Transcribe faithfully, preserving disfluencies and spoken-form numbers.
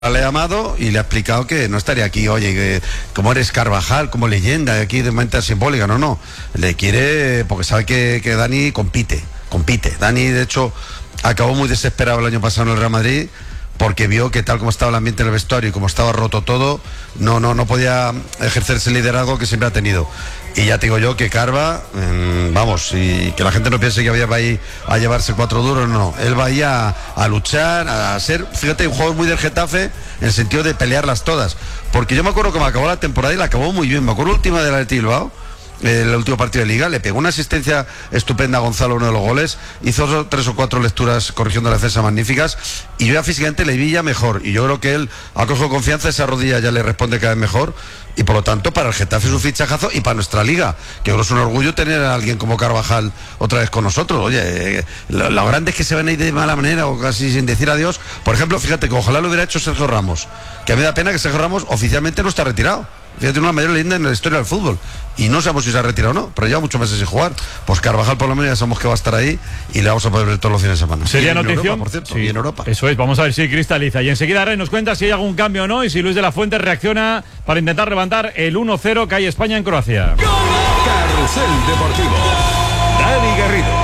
Le he llamado y le ha explicado que no estaría aquí, oye, que como eres Carvajal, como leyenda, aquí de manera simbólica, no, no. Le quiere, porque sabe que, que Dani compite, compite. Dani, de hecho, acabó muy desesperado el año pasado en el Real Madrid, porque vio que tal como estaba el ambiente en el vestuario y como estaba roto todo, no, no, no podía ejercer ese liderazgo que siempre ha tenido. Y ya te digo yo que Carva, mmm, vamos, y que la gente no piense que había va ahí a llevarse cuatro duros, no. Él va ahí a, a luchar, a ser, fíjate, un jugador muy del Getafe, en el sentido de pelearlas todas. Porque yo me acuerdo que me acabó la temporada y la acabó muy bien. Me acuerdo la última de la de Bilbao, el último partido de Liga, le pegó una asistencia estupenda a Gonzalo, uno de los goles, hizo tres o cuatro lecturas corrigiendo la defensa magníficas, y yo ya físicamente le vi ya mejor, y yo creo que él ha cogido confianza, esa rodilla ya le responde cada vez mejor, y por lo tanto para el Getafe es un fichajazo, y para nuestra Liga, que creo que es un orgullo tener a alguien como Carvajal otra vez con nosotros. Oye, eh, lo, lo grande es que se van a ir de mala manera, o casi sin decir adiós. Por ejemplo, fíjate que ojalá lo hubiera hecho Sergio Ramos, que a mí me da pena que Sergio Ramos oficialmente no está retirado. Fíjate, una mayor leyenda en la historia del fútbol, y no sabemos si se ha retirado o no, pero lleva muchos meses sin jugar. Pues Carvajal por lo menos ya sabemos que va a estar ahí y le vamos a poder ver todos los fines de semana. Sería notición, por cierto, sí, y en Europa. Eso es, vamos a ver si cristaliza. Y enseguida Rey nos cuenta si hay algún cambio o no, y si Luis de la Fuente reacciona para intentar levantar el uno cero que hay España en Croacia. Carrusel Deportivo. Dani Garrido.